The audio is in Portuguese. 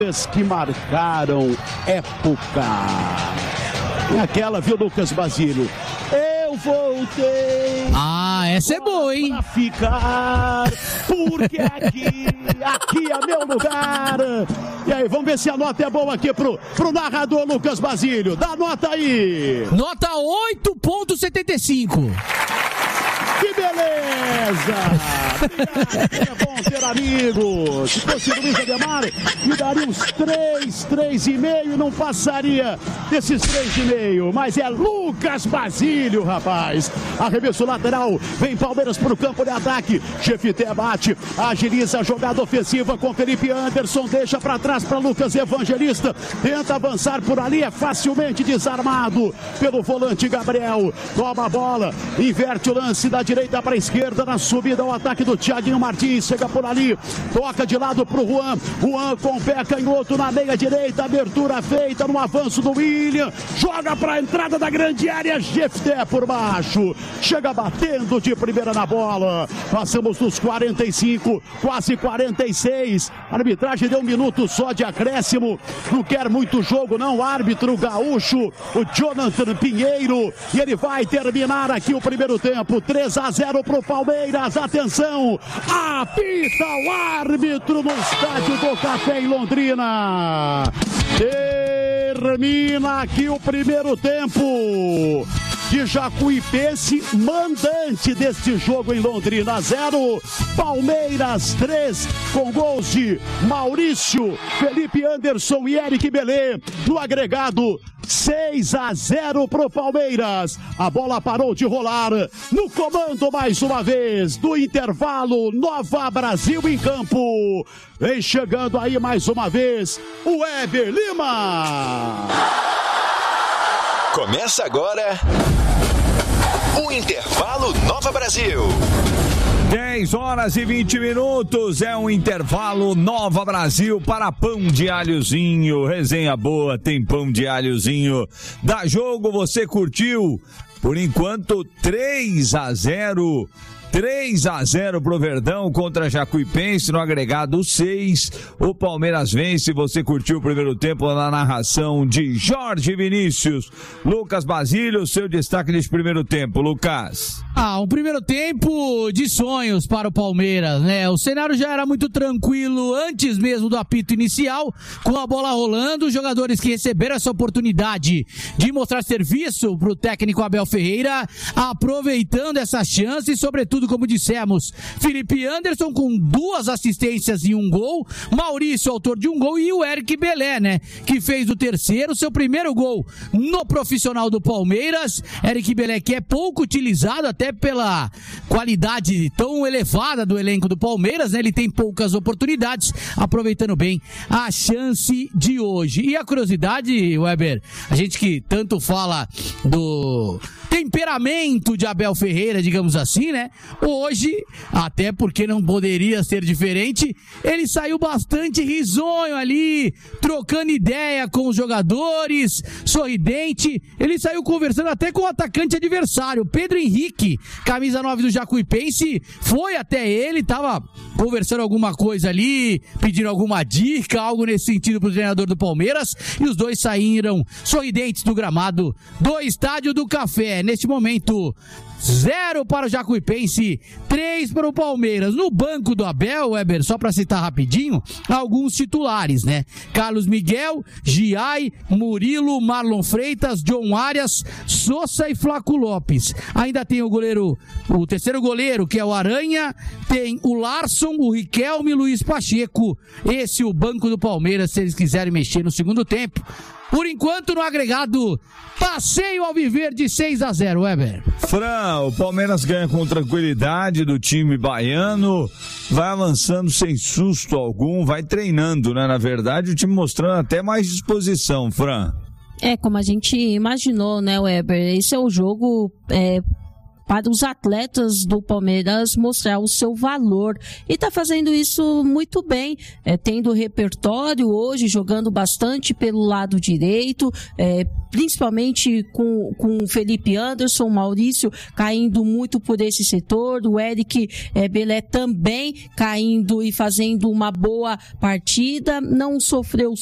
que marcaram época. É aquela, viu, Lucas Basílio? Eu voltei. Ah, essa é boa, hein? Pra ficar, porque aqui é meu lugar. E aí, vamos ver se a nota é boa aqui pro narrador Lucas Basílio. Dá nota aí. Nota 8,75. Que beleza! Obrigado, é bom ter amigos. Se fosse Luiz Ademar, me daria uns 3,5, não passaria desses 3,5. Mas é Lucas Basílio, rapaz. Arremesso lateral, vem Palmeiras pro campo de ataque. Chefité bate, agiliza a jogada ofensiva com Felipe Anderson, deixa pra trás pra Lucas Evangelista. Tenta avançar por ali, é facilmente desarmado pelo volante Gabriel. Toma a bola, inverte o lance da direita para a esquerda, na subida ao ataque do Thiaguinho Martins, chega por ali, toca de lado pro Juan com o pé canhoto na meia direita, abertura feita no avanço do William, joga para a entrada da grande área, Jefté por baixo, chega batendo de primeira na bola, passamos dos 45, quase 46, a arbitragem deu um minuto só de acréscimo, não quer muito jogo não, o árbitro gaúcho, o Jonathan Pinheiro, e ele vai terminar aqui o primeiro tempo, 3-0 pro Palmeiras, atenção, apita o árbitro no estádio do Café em Londrina. Termina aqui o primeiro tempo. De Jacuipense, mandante deste jogo em Londrina, 0, Palmeiras 3, com gols de Maurício, Felipe Anderson e Eric Belê, no agregado 6-0 pro Palmeiras. A bola parou de rolar, no comando mais uma vez, do intervalo, Nova Brasil em campo. Vem chegando aí mais uma vez, o Weber Lima. Começa agora o Intervalo Nova Brasil. 10h20, é um intervalo Nova Brasil para pão de alhozinho. Resenha boa, tem pão de alhozinho. Dá jogo, você curtiu? Por enquanto, 3-0. 3-0 pro Verdão contra Jacuipense no agregado 6. O Palmeiras vence. Você curtiu o primeiro tempo na narração de Jorge Vinícius. Lucas Basílio, seu destaque desse primeiro tempo, Lucas. Um primeiro tempo de sonhos para o Palmeiras, né? O cenário já era muito tranquilo antes mesmo do apito inicial, com a bola rolando, os jogadores que receberam essa oportunidade de mostrar serviço pro técnico Abel Ferreira, aproveitando essa chance e, sobretudo, como dissemos, Felipe Anderson com 2 assistências e 1 gol, Maurício, autor de 1 gol, e o Eric Belé, né, que fez o terceiro, seu primeiro gol no profissional do Palmeiras. Eric Belé, que é pouco utilizado até pela qualidade tão elevada do elenco do Palmeiras, né, ele tem poucas oportunidades, aproveitando bem a chance de hoje. E a curiosidade, Weber, a gente que tanto fala do temperamento de Abel Ferreira, digamos assim, né? Hoje, até porque não poderia ser diferente, ele saiu bastante risonho ali, trocando ideia com os jogadores, sorridente. Ele saiu conversando até com o atacante adversário, Pedro Henrique, camisa 9 do Jacuipense, foi até ele, tava conversando alguma coisa ali, pedindo alguma dica, algo nesse sentido pro treinador do Palmeiras, e os dois saíram sorridentes do gramado do Estádio do Café. Neste momento, 0 para o Jacuipense, 3 para o Palmeiras. No banco do Abel, Weber, só para citar rapidinho, alguns titulares, né? Carlos Miguel, Giai, Murilo, Marlon Freitas, John Arias, Sosa e Flaco Lopes. Ainda tem o terceiro goleiro, que é o Aranha, tem o Larson, o Riquelme e Luiz Pacheco. Esse é o banco do Palmeiras, se eles quiserem mexer no segundo tempo. Por enquanto, no agregado, passeio ao viver de 6-0, Weber. Fran, o Palmeiras ganha com tranquilidade do time baiano, vai avançando sem susto algum, vai treinando, né? Na verdade, o time mostrando até mais disposição, Fran. Como a gente imaginou, né, Weber? Esse é o jogo para os atletas do Palmeiras mostrar o seu valor. E está fazendo isso muito bem, tendo repertório hoje, jogando bastante pelo lado direito, principalmente com o Felipe Anderson, Maurício caindo muito por esse setor, o Eric Belé também caindo e fazendo uma boa partida, não sofreu